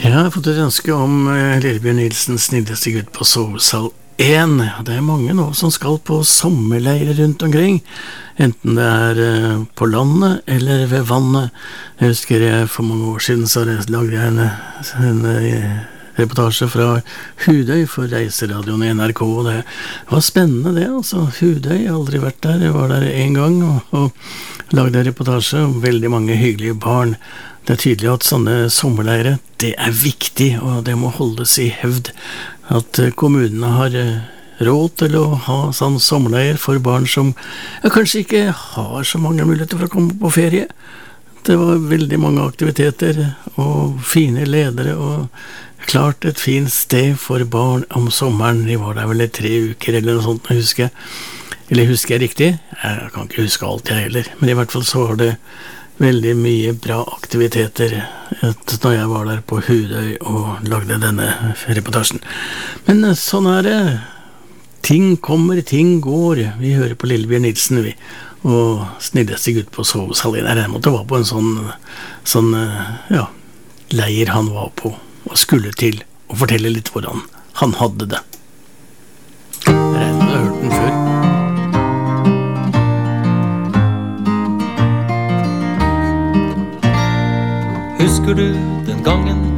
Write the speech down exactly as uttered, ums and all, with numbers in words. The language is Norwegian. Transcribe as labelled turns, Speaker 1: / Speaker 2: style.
Speaker 1: Jeg har fått et ønske om eh, Lillebjørn Nilsens snilleste gutt på sovesal én. Det er mange nå som skal på sommerleire rundt omkring, enten det er eh, på landet eller ved vannet. Jeg husker jeg for mange år siden så lagde jeg en, en eh, reportasje fra Hudøy for reiseradioen i N R K, og det var spennende det, altså. Hudøy, jeg har aldri vært der, jeg var der en gang og, og lagde en reportasje om veldig mange hyggelige barn. Det er tydelig at sånne sommerleire, det er viktig, og det må holdes i hevd at kommunene har råd til å ha sånn sommerleir for barn som ja, kanskje ikke har så mange muligheter for å komme på ferie. Det var veldig mange aktiviteter og fine ledere og klart et fint sted for barn om sommeren. De var der vel i tre uker eller noe sånt, husker jeg. Eller husker jeg riktig? Jeg kan ikke huske alt jeg heller, men i hvert fall så var det veldig mye bra aktiviteter når jeg var der på Hudøy og lagde denne reportasjen. Men sånn er det. Ting kommer, ting går. Vi hører på Lillebjørn Nilsen, vi. Og snilleste gutt på sovesal én. Jeg måtte være på en sånn, sånn ja, leir han var på, og skulle til å fortelle litt hvordan han hadde det. Jeg regner med du har hørt den før.
Speaker 2: Husker du den gangen